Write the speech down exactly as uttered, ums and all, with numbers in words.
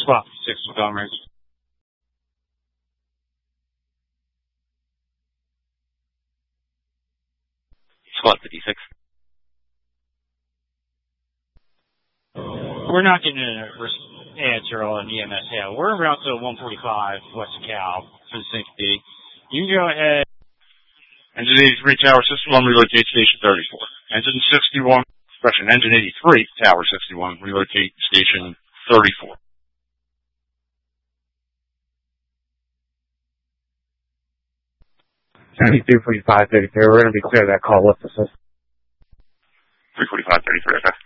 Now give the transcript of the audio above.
Squad six Montgomery. Squad fifty-six. We're not getting an answer on E M S Hail. We're around to one forty-five West of Cal for the sixty. You can go ahead. Engine eighty-three, Tower sixty-one, relocate station thirty-four. Engine sixty-one, correction, engine eighty-three, Tower sixty-one, relocate station thirty-four. three forty-five thirty-three, we're going to be clear of that call. What's the system? three forty-five thirty-three, okay.